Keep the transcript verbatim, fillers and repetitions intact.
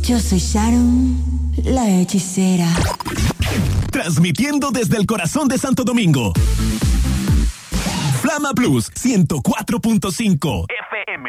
Yo soy Sharon, la hechicera. Transmitiendo desde el corazón de Santo Domingo. Flama Plus ciento cuatro punto cinco